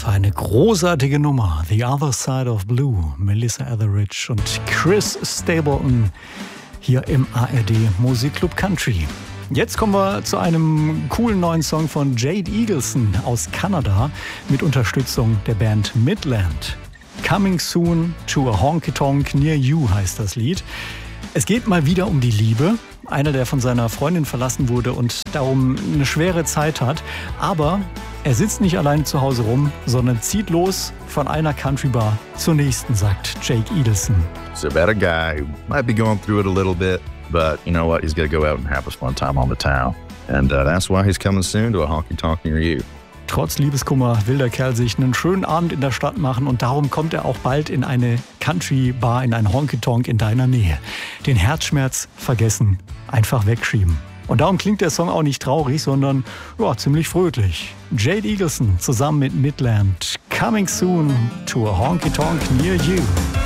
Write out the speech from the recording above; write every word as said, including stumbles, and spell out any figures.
Was für eine großartige Nummer. The Other Side of Blue. Melissa Etheridge und Chris Stapleton hier im A R D Musikclub Country. Jetzt kommen wir zu einem coolen neuen Song von Jade Eagleson aus Kanada mit Unterstützung der Band Midland. Coming Soon to a Honky Tonk Near You heißt das Lied. Es geht mal wieder um die Liebe. Einer, der von seiner Freundin verlassen wurde und darum eine schwere Zeit hat. Aber er sitzt nicht allein zu Hause rum, sondern zieht los von einer Countrybar zur nächsten, sagt Jake Eagleson. It's about a guy who might be going through it a little bit, but you know what? He's going to go out and have a fun time on the town. And uh, that's why he's coming soon to a honky tonk near you. Trotz Liebeskummer will der Kerl sich einen schönen Abend in der Stadt machen und darum kommt er auch bald in eine Country-Bar, in ein Honky-Tonk in deiner Nähe. Den Herzschmerz vergessen, einfach wegschieben. Und darum klingt der Song auch nicht traurig, sondern ja, ziemlich fröhlich. Jade Eagleson zusammen mit Midland. Coming soon to a Honky Tonk near you.